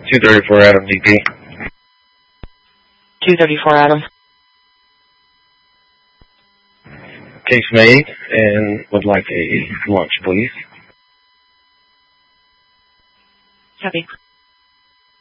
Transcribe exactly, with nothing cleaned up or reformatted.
two thirty-four Adam D P. two thirty-four Adam. Case made, and would like a lunch, please. Copy.